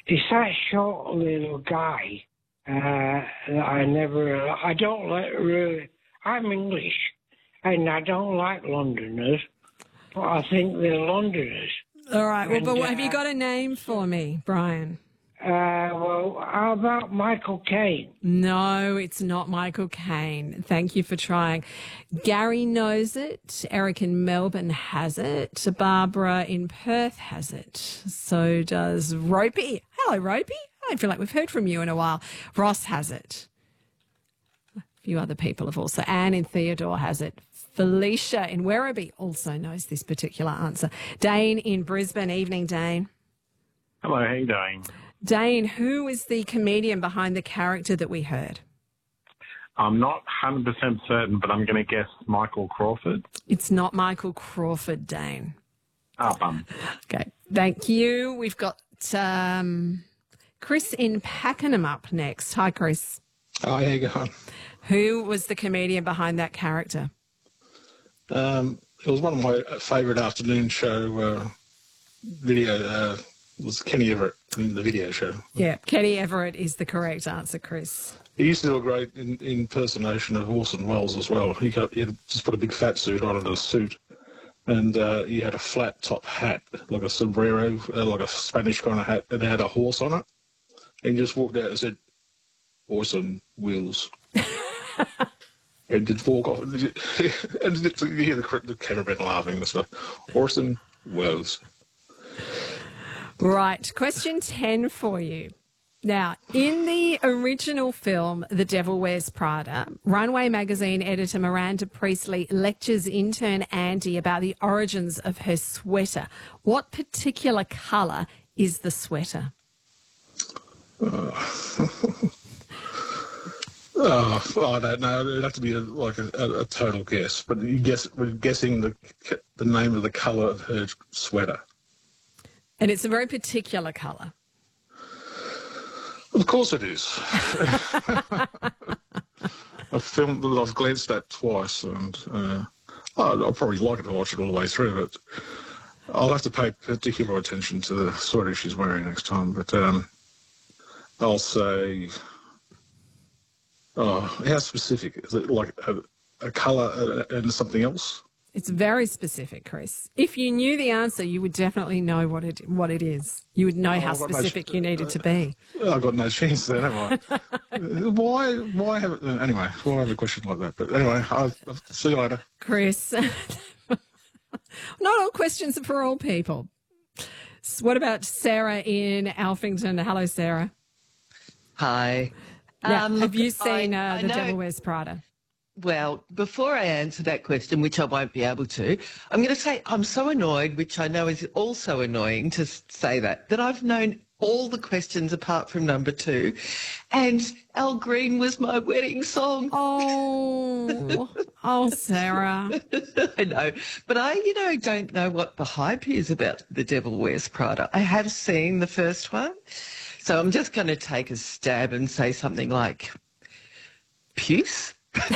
It's that short little guy that I don't like really. I'm English, and I don't like Londoners, but I think they're Londoners. All right. Well, but have you got a name for me, Brian? Well, how about Michael Caine? No, it's not Michael Caine. Thank you for trying. Gary knows it. Eric in Melbourne has it. Barbara in Perth has it. So does Ropey. Hello, Ropey. I don't feel like we've heard from you in a while. Ross has it. A few other people have also. Anne in Theodore has it. Felicia in Werribee also knows this particular answer. Dane in Brisbane. Evening, Dane. Hello, how you doing? Dane, who is the comedian behind the character that we heard? I'm not 100% certain, but I'm going to guess Michael Crawford. It's not Michael Crawford, Dane. Oh, bum. Okay, thank you. We've got Chris in Pakenham up next. Hi, Chris. Oh, how you going? Who was the comedian behind that character? It was one of my favourite afternoon show video. Was Kenny Everett in the video show. Yeah, Kenny Everett is the correct answer, Chris. He used to do a great impersonation of Orson Welles as well. He had just put a big fat suit on and a suit, and he had a flat top hat, like a sombrero, like a Spanish kind of hat, and it had a horse on it. And he just walked out and said, "Orson Welles." And did walk off. And you hear the cameraman laughing and stuff. Orson Welles. Right, question 10 for you. Now, in the original film, The Devil Wears Prada, Runway magazine editor Miranda Priestley lectures intern Andy about the origins of her sweater. What particular colour is the sweater? I don't know. It'd have to be a total guess. But we're guessing the name of the colour of her sweater. And it's a very particular colour. Of course it is. A film that I've glanced at twice, and I'll probably like it to watch it all the way through, but I'll have to pay particular attention to the sweater she's wearing next time. But I'll say, how specific? Is it like a colour and something else? It's very specific, Chris. If you knew the answer, you would definitely know what it is. You would know how specific you needed to be. I've got no chance then, have I? Why have it? Anyway, why have a question like that? But anyway, I'll see you later. Chris, not all questions are for all people. So what about Sarah in Alphington? Hello, Sarah. Hi. Now, have you seen I The know. Devil Wears Prada? Well, before I answer that question, which I won't be able to, I'm going to say I'm so annoyed, which I know is also annoying to say that I've known all the questions apart from number 2, and Al Green was my wedding song. Oh, Sarah. I know, but I don't know what the hype is about The Devil Wears Prada. I have seen the first one, so I'm just going to take a stab and say something like puce.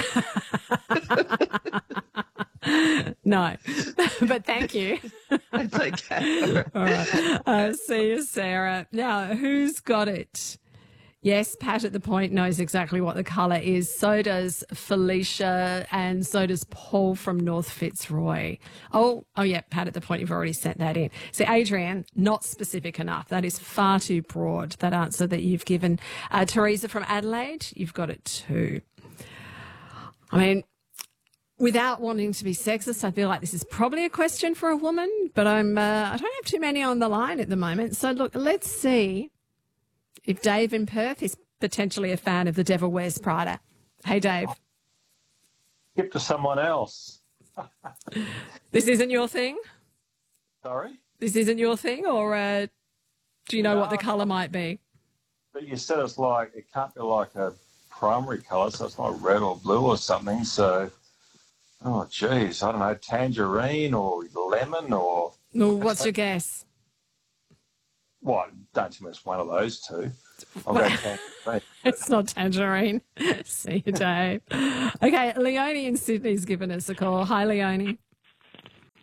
No, but thank you. That's okay. All right. See you, Sarah. Now, who's got it? Yes, Pat at the Point knows exactly what the colour is. So does Felicia, and so does Paul from North Fitzroy. Oh, yeah, Pat at the Point, you've already sent that in. So, Adrienne, not specific enough. That is far too broad, that answer that you've given. Teresa from Adelaide, you've got it too. I mean, without wanting to be sexist, I feel like this is probably a question for a woman, but I don't have too many on the line at the moment. So, look, let's see if Dave in Perth is potentially a fan of The Devil Wears Prada. Hey, Dave. Skip to someone else. This isn't your thing? Sorry? This isn't your thing, or do you know what the colour might be? But you said it can't be like a primary colour, so it's not red or blue or something. So, oh, geez, I don't know, tangerine or lemon or... Well, what's your guess? What? Don't tell me it's one of those two. I'll go tangerine. It's not tangerine. See you, Dave. Okay, Leonie in Sydney's given us a call. Hi, Leonie.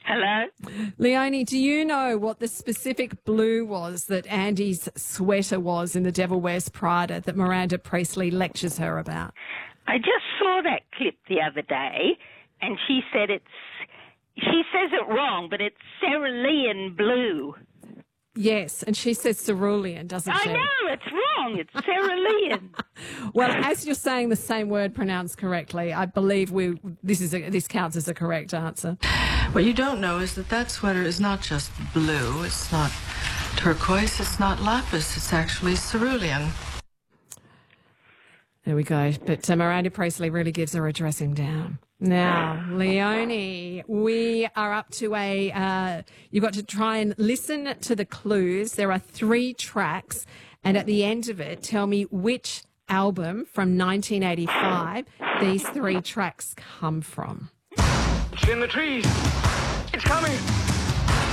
Hello? Leonie, do you know what the specific blue was that Andy's sweater was in The Devil Wears Prada that Miranda Priestley lectures her about? I just saw that clip the other day, and she said she says it wrong, but it's cerulean blue. Yes, and she says cerulean, doesn't she? I know, it's wrong. It's cerulean. Well, as you're saying the same word pronounced correctly, I believe this counts as a correct answer. What you don't know is that sweater is not just blue, it's not turquoise, it's not lapis, it's actually cerulean. There we go. But Miranda Priestley really gives her a dressing down. Now, Leonie, we are up to you've got to try and listen to the clues. There are 3 tracks, and at the end of it, tell me which album from 1985 these 3 tracks come from. It's in the trees. It's coming.